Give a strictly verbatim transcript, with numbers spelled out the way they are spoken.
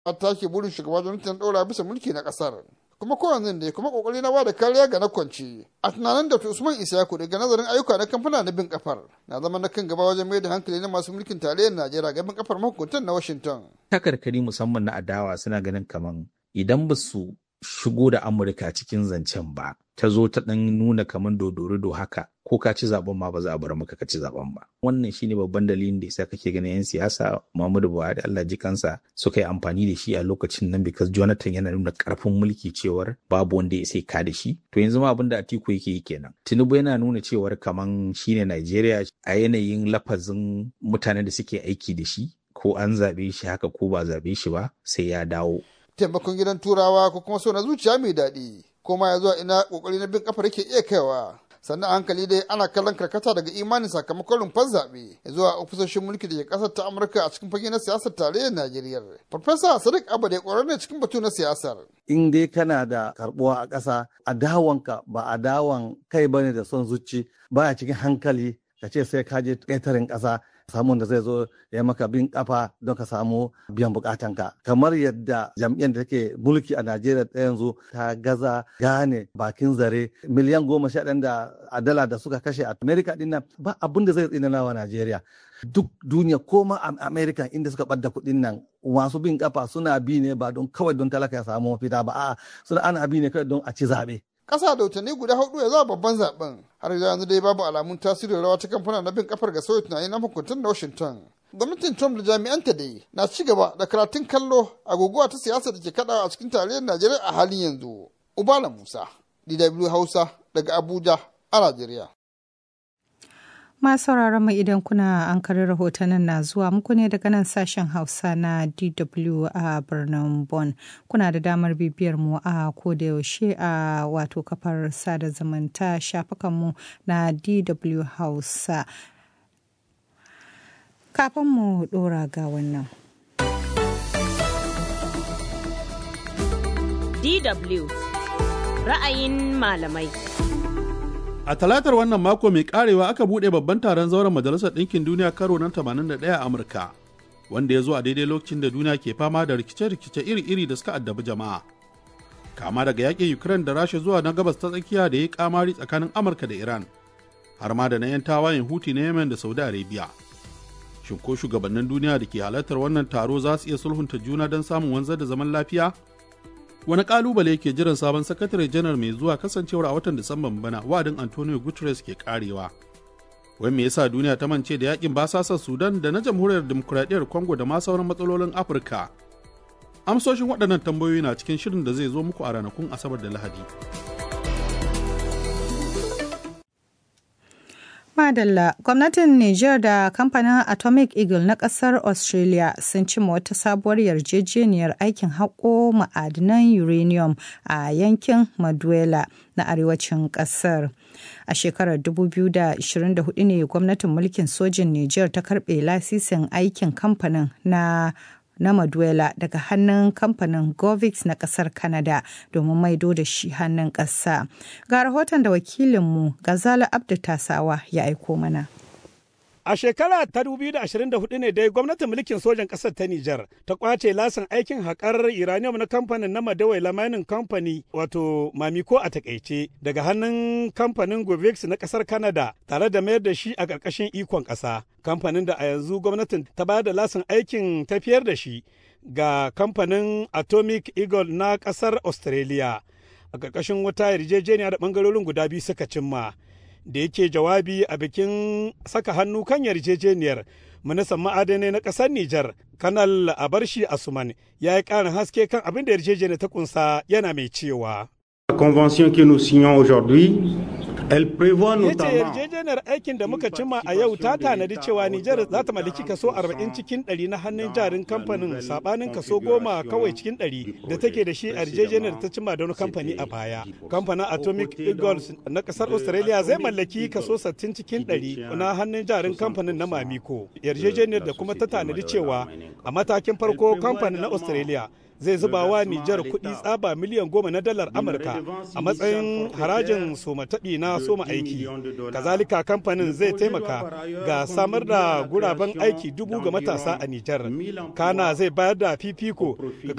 a take burin shugaba Jonathan ɗora bisa mulki na ƙasar. Kuma kowanne da kuma kokari na bada kariya ga na kwanci a tunanin da Usman Isaku daga nazarin ayyuka na kamfana na bin kafar na zama na kan gaba wajen mai da hankali na masu mulkin tarayyar Najeriya ga bin kafar mahukuntan na Washington. Takarkari musamman na adawa suna ganin kaman idan ba su shigo da Amurka cikin zancen ba ta zo ta ɗan nuna kaman dodorido haka ko ka ci zaben ma ba za a bar maka ka ci zaben ba. Wannan shine babban dalilin da yasa kake ganin yan siyasa Muhammadu Buhari Allah ji kansa suka yi amfani da shi a lokacin nan because Jonathan yana nuna karfin mulki cewar babu wanda ya sai ka da shi. To yanzu ma abin da Atiku yake yi kenan. Tinubu yana nuna cewar kaman shine Najeriya a yanayin lafazin mutanen da suke aiki da shi ko an zabe shi haka ko ba zabe shi ba sai ya dawo. Taimakon gidan Turawa ko kuma so na zuciya mai daɗi ko ma ya zuwa ina kokari na bin kafar yake iya kaiwa. Sannan a hankali dai ana kallon karkata daga imanin sakamakon rumfar zaɓe zuwa ofisoshin mulki da ke ƙasar ta Amurka a cikin fage na siyasar tarayyar Najeriya. Farfesa Sadiq Abba da ƙwararre ne cikin batu na siyasar. In dai kana da karɓuwa a ƙasa, adawanka ba adawan kai bane da son zuci baya cikin hankali ka ce sai ka je ƙetaren ƙasa samun da zai zo ya maka bin kafa don ka samu biyan bukatanka kamar yadda jam'iyyar da take mulki a Najeriya ta yanzu ta gaza gane bakin zare miliyan goma sha ɗaya da a dala da suka kashe a Amerika din nan ba abin da zai tsinana wa Najeriya duk duniya ko ma a Amerika inda suka ɓadda kuɗin nan masu bin kafa suna bi ne ba don kawai don talaka ya samu mafita ba a'a suna ana bi ne kawai don a ci zaɓe. Ƙasa da watanni guda hudu ya zama babban zaben har yanzu dai babu alamun tasirin rawa ta kamfana na bin kafar ga sauyi tunani na hukuntar da Washington. Gwamnatin Trump da jami'anta dai na ci gaba da karatun kallo a guguwa ta siyasa da ke kaɗawa a cikin tarayyar Najeriya a halin yanzu. Ubala Musa, D W Hausa daga Abuja a Najeriya. Ma sauraron mu idan kuna an kari rahotannin na zuwa muku ne daga nan sashen Hausa na D W a birnin Bonn. Kuna da damar bibiyar mu a koda yaushe a wato kafar sada zumunta shafukan mu na D W Hausa. Kafin mu dora ga wannan. D W ra'ayin malamai. A talatar wannan mako mai karewa aka buɗe babban taron zauren Majalisar Ɗinkin Duniya karo na tamanin da ɗaya a Amurka, wanda ya zo a daidai lokacin da duniya ke fama da rikice-rikice iri-iri da suka addabi jama'a. Kama daga yaƙin Ukraine da Rasha zuwa na gabas ta tsakiya da ya yi kamari tsakanin Amurka da Iran, har ma da na 'yan tawayen Houthi na Yemen da Saudi Arabia. Shin ko shugabannin duniya da ke halartar wannan taro za su iya sulhunta juna don samun wanzar da zaman lafiya? Wani kalubale ke jiran sabon sakatare janar mai zuwa kasancewar a watan Disamban bana wa'adin Antonio Guterres ke karewa. Wai me yasa duniya ta mance da yakin basasar Sudan da na jamhuriyar demokuraɗiyyar Congo da ma sauran matsalolin Afirka? Amsoshin waɗannan tambayoyi na cikin shirin da zai zo muku a ranakun Asabar da Lahadi. Madalla, gwamnatin Niger da kamfanin Atomic Eagle na ƙasar Australia sun cima wata sabuwar yarjejeniyar aikin haƙo ma'adinan uranium a yankin Maduela na arewacin ƙasar. A shekarar dubu biyu da ashirin da hudu ne gwamnatin mulkin sojin Niger ta karɓe lasisin aikin kamfanin na na Maduela daga hannun kamfanin Govix na kasar Canada domin maido da shi hannun ƙasa. Ga rahoton da wakilinmu Gazala Abdu Tasawa ya aiko mana. A shekara ta dubu biyu da ashirin da hudu ne dai gwamnatin mulkin sojan ƙasar ta Nijar ta kwace lasin aikin haƙar uranium na kamfanin na Madawaila Mining Company wato Mamiko a takaice daga hannun kamfanin Govix na ƙasar Canada tare da mayar da shi a ƙarƙashin ikon ƙasa. Kamfanin da a yanzu gwamnatin ta bayar da lasin aikin tafiyar da shi ga kamfanin Atomic Eagle na ƙasar Australia a ƙarƙashin wata yarjejeniya da ɓangarorin guda biyu suka cimma. Da yake jawabi a bikin saka hannu kan yarjejeniyar ministan ma'adanai na ƙasar Nijar, Kanal Abarshi Asuman ya yi ƙarin haske kan abin da yarjejeniyar ta kunsa yana mai cewa. La convention que nous signons aujourd'hui, elle prévoit notamment. Yace yarjejeniyar aikin da muka cimma a yau ta tanadi cewa Nijar za ta mallaki kaso arba'in cikin ɗari na hannun jarin kamfanin sabanin kaso goma kawai cikin ɗari da take da shi a yarjejeniyar ta cimma da wani kamfani a baya. Kamfanin Atomic Eagles na ƙasar Australia zai mallaki kaso sittin cikin ɗari na hannun jarin kamfanin na Mamiko. Yarjejeniyar da kuma ta tanadi cewa a matakin farko kamfanin na Australia zai zuba wa Nijar kuɗi tsaba miliyan goma na dalar Amurka a matsayin harajin soma taɓi na soma aiki. Kazalika kamfanin zai taimaka ga samar da guraben aiki dubu ga matasa a Nijar. Kana zai bayar da fifiko ga